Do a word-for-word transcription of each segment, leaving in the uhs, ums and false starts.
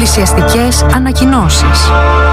Εκκλησιαστικές ανακοινώσεις.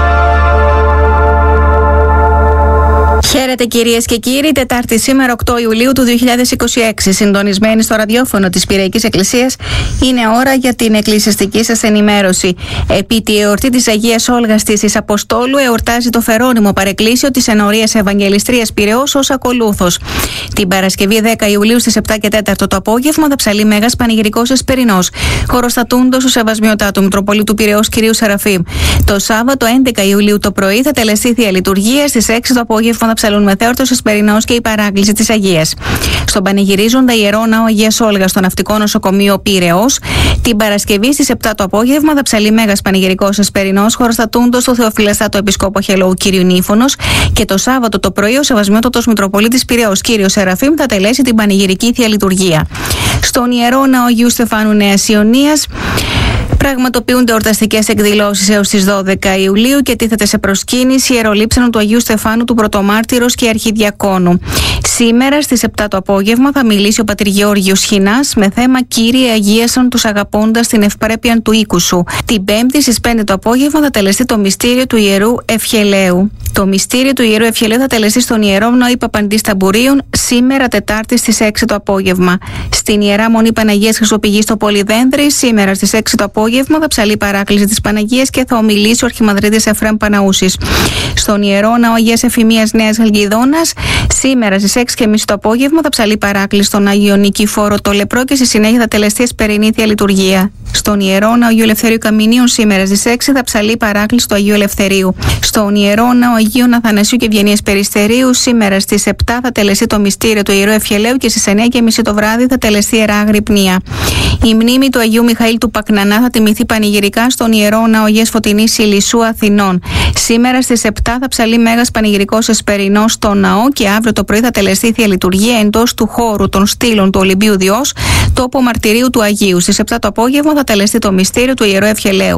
Χαίρετε κυρίες και κύριοι, Τετάρτη σήμερα οκτώ Ιουλίου του δύο χιλιάδες είκοσι έξι, συντονισμένοι στο ραδιόφωνο της Πειραϊκής Εκκλησίας, είναι ώρα για την εκκλησιαστική σας ενημέρωση. Επί τη εορτή της Αγίας Όλγας της Αποστόλου εορτάζει το Φερόνιμο Παρεκκλήσιο της Ενορίας Ευαγγελιστρίας Πειραιώς ως ακολούθως. Την Παρασκευή δέκα Ιουλίου στις επτά και τέσσερα το απόγευμα θα ψαλεί Μέγας Πανηγυρικός Εσπερινός, χοροστατούντος του Σεβασμιωτά του Μητροπολίτου Πειραιώς κ. Σεραφείμ. Το Σάββατο έντεκα Ιουλίου το πρωί θα τελεστεί Θεία Λειτουργία, στις έξι το απόγευμα θα ψαλούν Μεθέορτος Εσπερινός και η παράκληση της Αγίας. Στον πανηγυρίζοντα Ιερό Ναό Αγίας Όλγας στο Ναυτικό Νοσοκομείο Πειραιώς, την Παρασκευή στις επτά το απόγευμα θα ψαλεί Μέγας Πανηγυρικός Εσπερινός, χοροστατούντος του Θεοφυλαστάτο Επισκόπο Χελώου κ. Νύφωνος, και το Σάββατο το πρωί ο Σεβασμιότατος Μητροπολίτης Πειραιώς κ. Σεραφείμ θα τελέσει την πανηγυρική Θεία Λειτουργία. Στον Ιερό Ναό Αγίου Στεφάνου Νέας Ιωνίας πραγματοποιούνται εορταστικές εκδηλώσεις έως τις δώδεκα Ιουλίου και τίθεται σε προσκύνηση η ιερολείψανο του Αγίου Στεφάνου του Πρωτομάρτυρος και Αρχιδιακόνου. Σήμερα στις επτά το απόγευμα θα μιλήσει ο πατήρ Γεώργιος Χινάς με θέμα «Κύριε αγίασον τους αγαπώντας την ευπρέπεια του οίκου σου». Την Πέμπτη στις πέντε το απόγευμα θα τελεστεί το μυστήριο του Ιερού Ευχελαίου. Το μυστήριο του Ιερού Ευχελαίου θα τελεστεί στον Ιερό Ναό Παπαντής Ταμπουρίων σήμερα Τετάρτη στις έξι το απόγευμα. Στην Ιερά Μονή Παναγίας Χρυσοπηγής στο Πολυδένδρη σήμερα στις έξι το απόγευμα θα ψαλεί παράκληση της Παναγίας και θα ομιλήσει ο Αρχιμανδρίτης Εφραίμ Παναούσης. Στον Ιερό Ναό Αγίας Εφημίας Νέας Χαλκιδόνας σήμερα στις έξι και μισή το απόγευμα θα ψαλεί παράκληση στον Άγιο Νικηφόρο το Λεπρό και στη συνέχεια θα τελεστεί Εσπερινή Θεία Λειτουργία. Στον Ιερό Ναό Αγίου Ελευθερίου Καμινίων σήμερα στις έξι θα ψαλεί παράκληση του Αγίου Ελευθερίου. Στον Ιερό Ναό Αγίων Αθανασίου και Ευγενίας Περιστερίου σήμερα στις επτά θα τελεστεί το μυστήριο του Ιερού Ευχελαίου και στις εννιά και μισή το βράδυ θα τελεστεί Ιερά Αγρυπνία. Η μνήμη του Αγίου Μιχαήλ του Πακνανά θα τιμηθεί πανηγυρικά στον Ιερό Ναό Αγίας Φωτεινής Ηλισσού Αθηνών. Σήμερα στις επτά θα ψαλεί Μέγας Πανηγυρικός Εσπερινός στο ναό και αύριο το πρωί θα τελεστεί Θεία Λειτουργία εντός του χώρου των στήλων του Ολυμπίου Διός, τόπο μαρτυρίου του Αγίου. Στις επτά το απόγευμα θα τελεστεί το μυστήριο του Ιερού Ευχελαίου.